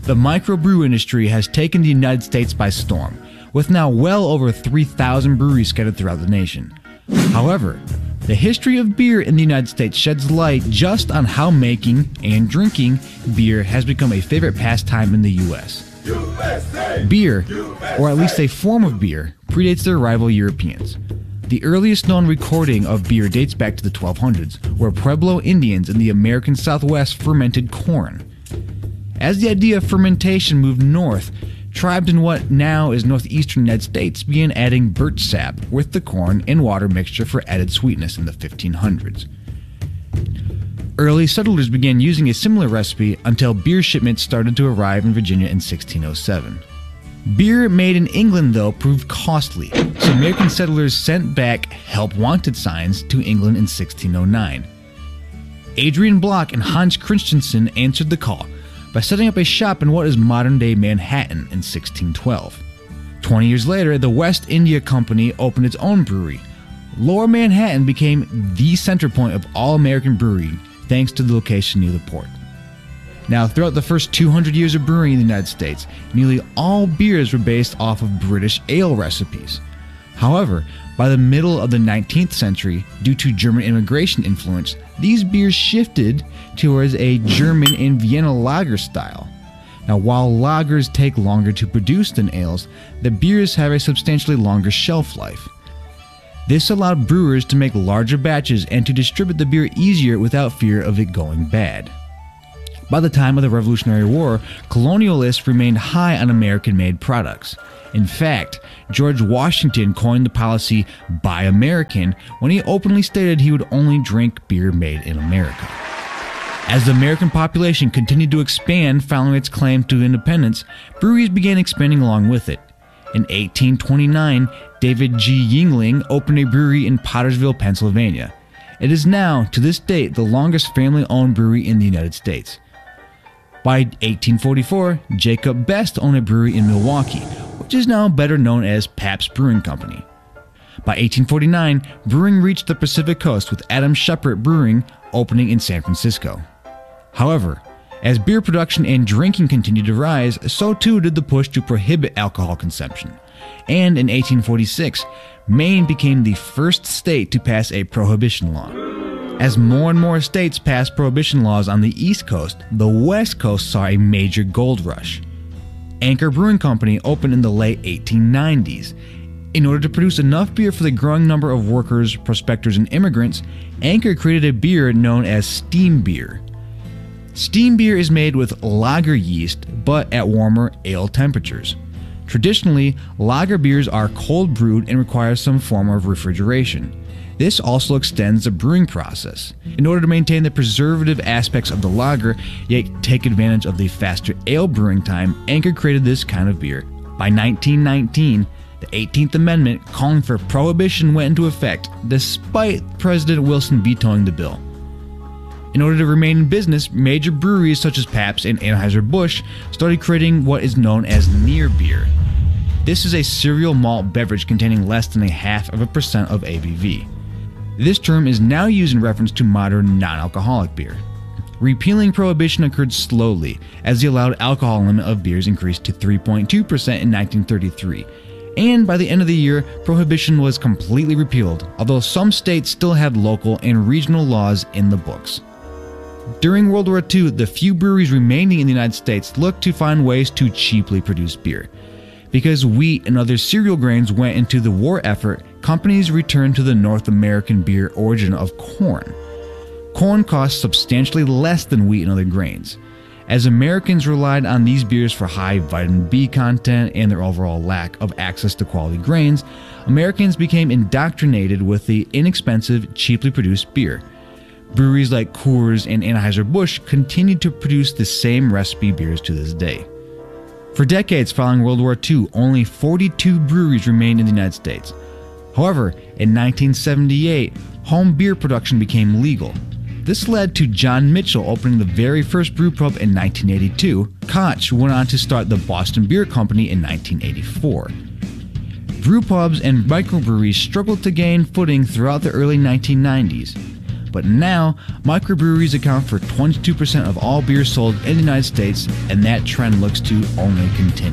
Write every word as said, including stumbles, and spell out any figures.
The microbrew industry has taken the United States by storm, with now well over three thousand breweries scattered throughout the nation. However, the history of beer in the United States sheds light just on how making and drinking beer has become a favorite pastime in the U S U S A! Beer, or at least a form of beer, predates their rival Europeans. The earliest known recording of beer dates back to the twelve hundreds, where Pueblo Indians in the American Southwest fermented corn. As the idea of fermentation moved north, tribes in what now is northeastern United States began adding birch sap with the corn and water mixture for added sweetness in the fifteen hundreds. Early settlers began using a similar recipe until beer shipments started to arrive in Virginia in sixteen oh seven. Beer made in England, though, proved costly, so American settlers sent back help wanted signs to England in sixteen oh nine. Adrian Block and Hans Christensen answered the call by setting up a shop in what is modern-day Manhattan in sixteen twelve. Twenty years later, the West India Company opened its own brewery. Lower Manhattan became the center point of all American brewing thanks to the location near the port. Now, throughout the first two hundred years of brewing in the United States, nearly all beers were based off of British ale recipes. However, by the middle of the nineteenth century, due to German immigration influence, these beers shifted towards a German and Vienna lager style. Now, while lagers take longer to produce than ales, the beers have a substantially longer shelf life. This allowed brewers to make larger batches and to distribute the beer easier without fear of it going bad. By the time of the Revolutionary War, colonialists remained high on American-made products. In fact, George Washington coined the policy "Buy American" when he openly stated he would only drink beer made in America. As the American population continued to expand following its claim to independence, breweries began expanding along with it. In eighteen twenty-nine, David G. Yingling opened a brewery in Pottersville, Pennsylvania. It is now, to this date, the longest family-owned brewery in the United States. By eighteen forty-four, Jacob Best owned a brewery in Milwaukee, which is now better known as Pabst Brewing Company. By eighteen forty-nine, brewing reached the Pacific Coast with Adam Shepard Brewing opening in San Francisco. However, as beer production and drinking continued to rise, so too did the push to prohibit alcohol consumption. And in eighteen forty-six, Maine became the first state to pass a prohibition law. As more and more states passed prohibition laws on the East Coast, the West Coast saw a major gold rush. Anchor Brewing Company opened in the late eighteen nineties. In order to produce enough beer for the growing number of workers, prospectors, and immigrants, Anchor created a beer known as steam beer. Steam beer is made with lager yeast, but at warmer ale temperatures. Traditionally, lager beers are cold brewed and require some form of refrigeration. This also extends the brewing process. In order to maintain the preservative aspects of the lager, yet take advantage of the faster ale brewing time, Anchor created this kind of beer. By nineteen nineteen, the eighteenth Amendment calling for prohibition went into effect, despite President Wilson vetoing the bill. In order to remain in business, major breweries such as Pabst and Anheuser-Busch started creating what is known as near beer. This is a cereal malt beverage containing less than a half of a percent of A B V. This term is now used in reference to modern non-alcoholic beer. Repealing prohibition occurred slowly, as the allowed alcohol limit of beers increased to three point two percent in nineteen thirty-three, and by the end of the year, prohibition was completely repealed, although some states still had local and regional laws in the books. During World War Two, the few breweries remaining in the United States looked to find ways to cheaply produce beer. Because wheat and other cereal grains went into the war effort, companies returned to the North American beer origin of corn. Corn costs substantially less than wheat and other grains. As Americans relied on these beers for high vitamin B content and their overall lack of access to quality grains, Americans became indoctrinated with the inexpensive, cheaply produced beer. Breweries like Coors and Anheuser-Busch continued to produce the same recipe beers to this day. For decades following World War Two, only forty-two breweries remained in the United States. However, in nineteen seventy-eight, home beer production became legal. This led to John Mitchell opening the very first brew pub in nineteen eighty-two. Koch went on to start the Boston Beer Company in nineteen eighty-four. Brew pubs and microbreweries struggled to gain footing throughout the early nineteen nineties. but now microbreweries account for twenty-two percent of all beer sold in the United States, and that trend looks to only continue.